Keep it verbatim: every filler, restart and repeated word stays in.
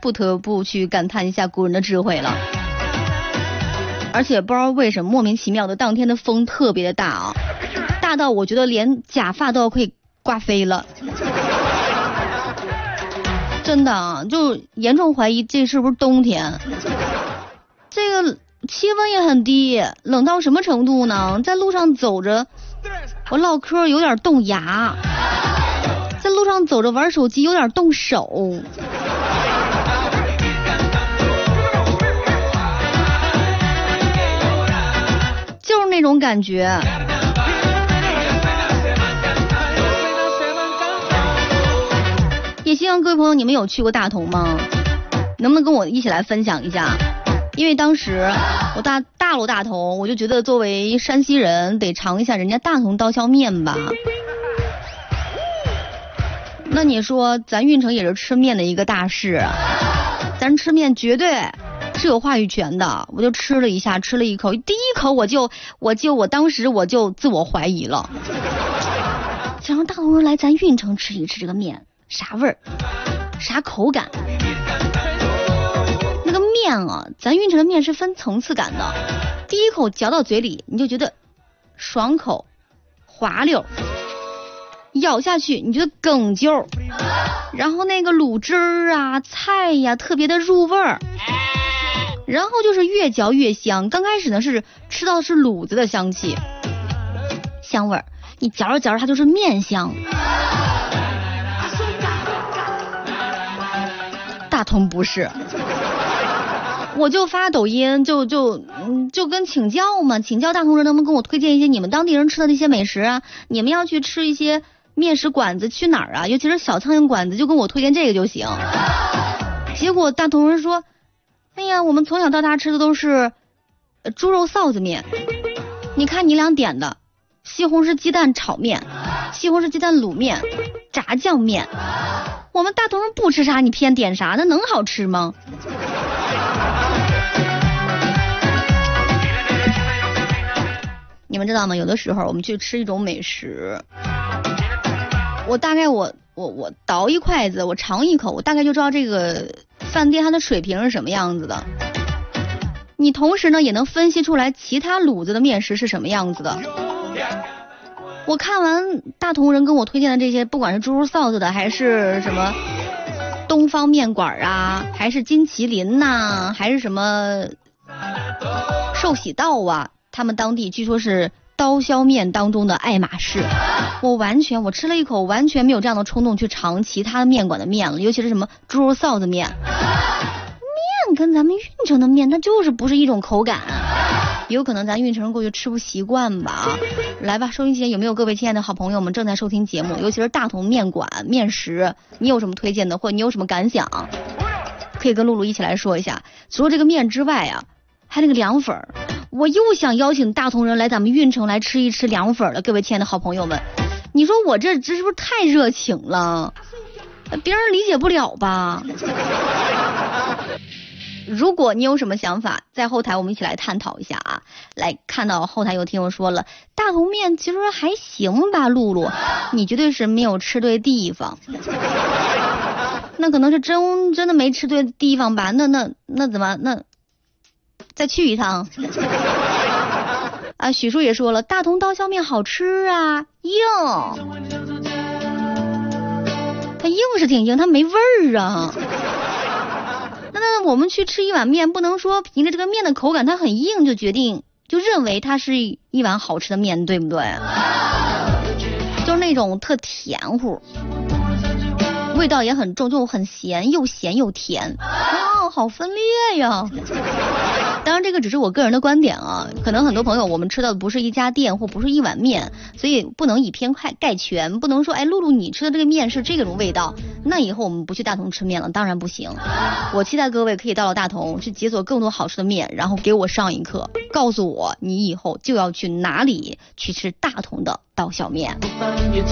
不得不去感叹一下古人的智慧了。而且不知道为什么莫名其妙的当天的风特别的大啊，大到我觉得连假发都要可以刮飞了。真的啊，就严重怀疑这是不是冬天。这个气温也很低，冷到什么程度呢？在路上走着，我唠嗑有点冻牙，在路上走着玩手机有点冻手。就是那种感觉。也希望各位朋友你们有去过大同吗？能不能跟我一起来分享一下？因为当时我大大陆大同，我就觉得作为山西人得尝一下人家大同刀削面吧。那你说咱运城也是吃面的一个大市啊，咱吃面绝对是有话语权的。我就吃了一下，吃了一口，第一口我就我就我当时我就自我怀疑了，想让大同人来咱运城吃一吃这个面啥味儿，啥口感。那个面啊，咱运城的面是分层次感的，第一口嚼到嘴里你就觉得爽口滑溜，咬下去你觉得梗啾，然后那个卤汁儿啊菜呀特别的入味儿，然后就是越嚼越香。刚开始呢是吃到的是卤子的香气香味儿，你嚼着嚼着它就是面香。大同不是，我就发抖音就就就跟请教嘛，请教大同人能不能跟我推荐一些你们当地人吃的那些美食啊？你们要去吃一些面食馆子去哪儿啊？尤其是小苍蝇馆子，就跟我推荐这个就行。结果大同人说，哎呀，我们从小到大吃的都是猪肉臊子面，你看你俩点的西红柿鸡蛋炒面、西红柿鸡蛋卤面、炸酱面，我们大同人不吃啥，你偏点啥？那能好吃吗？你们知道吗？有的时候我们去吃一种美食，我大概我我我倒一筷子，我尝一口，我大概就知道这个饭店它的水平是什么样子的。你同时呢也能分析出来其他卤子的面食是什么样子的。我看完大同人跟我推荐的这些，不管是猪肉臊子的，还是什么东方面馆啊，还是金麒麟呐、啊，还是什么寿喜道啊，他们当地据说是刀削面当中的爱马仕。我完全我吃了一口，完全没有这样的冲动去尝其他面馆的面了，尤其是什么猪肉臊子面，面跟咱们运城的面它就是不是一种口感。有可能咱运城人过去吃不习惯吧。来吧，收音机前有没有各位亲爱的好朋友们正在收听节目，尤其是大同面馆面食，你有什么推荐的，或者你有什么感想，可以跟露露一起来说一下。除了这个面之外啊，还有那个凉粉，我又想邀请大同人来咱们运城来吃一吃凉粉了。各位亲爱的好朋友们，你说我这这是不是太热情了？别人理解不了吧？如果你有什么想法，在后台我们一起来探讨一下啊。来看到后台有听友说了，大同面其实还行吧，露露你绝对是没有吃对地方。那可能是真真的没吃对地方吧，那那那怎么那再去一趟。啊，许叔也说了，大同刀削面好吃啊，硬，它硬是挺硬，它没味儿啊。那那我们去吃一碗面，不能说凭着这个面的口感它很硬就决定就认为它是一碗好吃的面，对不对？就是那种特甜乎，味道也很重，就很咸，又咸又甜啊，好分裂呀。当然这个只是我个人的观点啊，可能很多朋友我们吃到的不是一家店或不是一碗面，所以不能以偏概全，不能说哎露露你吃的这个面是这种味道，那以后我们不去大同吃面了，当然不行。我期待各位可以到了大同去解锁更多好吃的面，然后给我上一课，告诉我你以后就要去哪里去吃大同的刀削面。